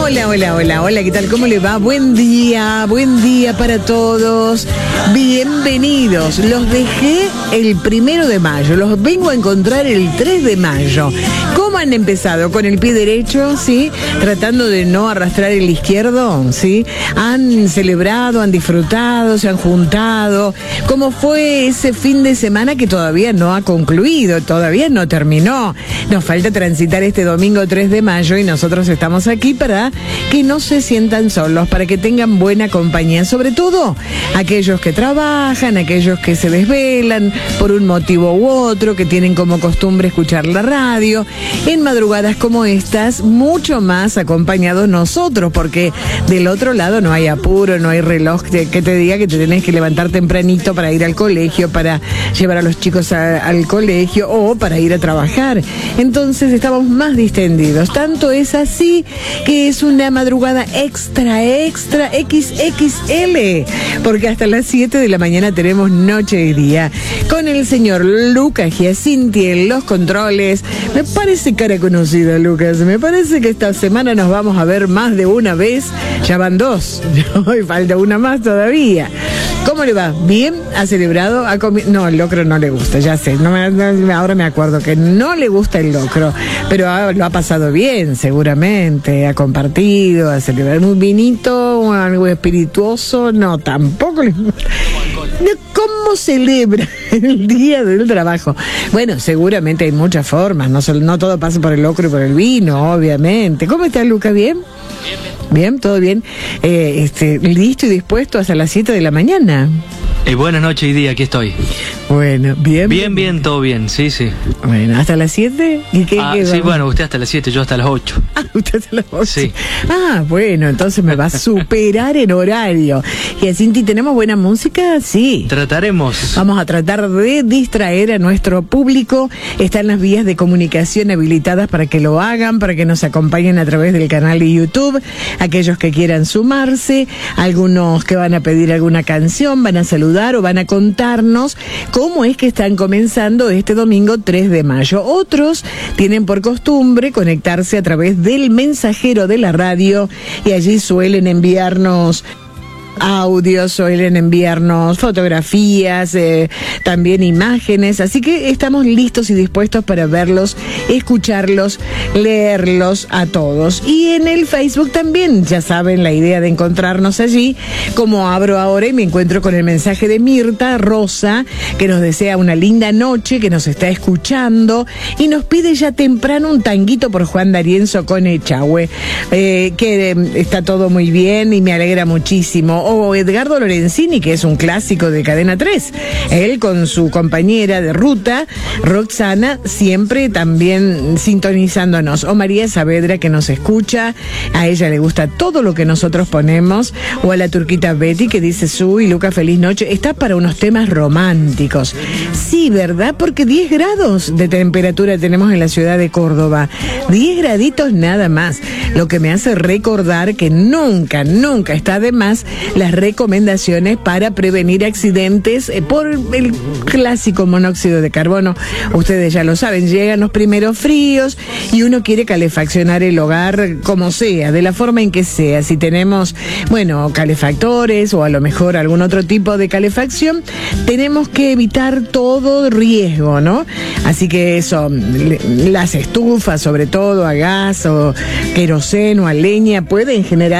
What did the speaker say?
Hola, ¿qué tal? ¿Cómo le va? Buen día para todos. Bienvenidos. Los dejé el 1 de mayo, los vengo a encontrar el 3 de mayo. ¿Cómo han empezado? Con el pie derecho, ¿sí? Tratando de no arrastrar el izquierdo, ¿sí? Han celebrado, han disfrutado, se han juntado. ¿Cómo fue ese fin de semana que todavía no ha concluido, todavía no terminó? Nos falta transitar este domingo 3 de mayo y nosotros estamos aquí para que no se sientan solos, para que tengan buena compañía, sobre todo aquellos que trabajan, aquellos que se desvelan por un motivo u otro, que tienen como costumbre escuchar la radio, en madrugadas como estas, mucho más acompañados nosotros, porque del otro lado no hay apuro, no hay reloj que te diga que te tenés que levantar tempranito para ir al colegio, para llevar a los chicos al colegio o para ir a trabajar. Entonces estamos más distendidos. Tanto es así que es una madrugada extra XXL, porque hasta las 7 de la mañana tenemos Noche y Día con el señor Lucas Giacinti en los controles. Me parece cara conocida, Lucas. Me parece que esta semana nos vamos a ver más de una vez. Ya van 2. Hoy falta una más todavía. ¿Cómo le va? ¿Bien? ¿Ha celebrado? No, el locro no le gusta, ya sé. Ahora me acuerdo que no le gusta el locro, pero lo ha pasado bien, seguramente. Ha compartido, ha celebrado un vinito, algo espirituoso. No, tampoco le gusta. ¿Cómo celebra el Día del Trabajo? Bueno, seguramente hay muchas formas. No todo pasa por el locro y por el vino, obviamente. ¿Cómo está, Luca? ¿Bien? Bien, todo bien. Listo y dispuesto hasta las 7 de la mañana. Buenas noches y día, aquí estoy. Bueno, bien. Bien, todo bien, sí. Bueno, ¿hasta las 7? ¿Y qué sí, bueno, usted hasta las 7, yo hasta las 8. Usted hasta las 8. Sí. Bueno, entonces me va a superar en horario. Y así, ¿tenemos buena música? Sí. Trataremos. Vamos a tratar de distraer a nuestro público. Están las vías de comunicación habilitadas para que lo hagan, para que nos acompañen a través del canal de YouTube. Aquellos que quieran sumarse, algunos que van a pedir alguna canción, van a saludar o van a contarnos cómo es que están comenzando este domingo 3 de mayo. Otros tienen por costumbre conectarse a través del mensajero de la radio y allí suelen enviarnos audios, suelen enviarnos fotografías, también imágenes, así que estamos listos y dispuestos para verlos, escucharlos, leerlos a todos. Y en el Facebook también, ya saben la idea de encontrarnos allí, como abro ahora y me encuentro con el mensaje de Mirta Rosa, que nos desea una linda noche, que nos está escuchando y nos pide ya temprano un tanguito por Juan D'Arienzo con Echagüe, que está todo muy bien y me alegra muchísimo. O Edgardo Lorenzini, que es un clásico de Cadena 3. Él con su compañera de ruta, Roxana, siempre también sintonizándonos. O María Saavedra, que nos escucha. A ella le gusta todo lo que nosotros ponemos. O a la turquita Betty, que dice y Luca, feliz noche. Está para unos temas románticos. Sí, ¿verdad? Porque 10 grados de temperatura tenemos en la ciudad de Córdoba. 10 graditos nada más. Lo que me hace recordar que nunca está de más las recomendaciones para prevenir accidentes por el clásico monóxido de carbono. Ustedes ya lo saben, llegan los primeros fríos y uno quiere calefaccionar el hogar como sea, de la forma en que sea. Si tenemos, calefactores o a lo mejor algún otro tipo de calefacción, tenemos que evitar todo riesgo, ¿no? Así que eso, las estufas, sobre todo a gas o queroseno, a leña, pueden generar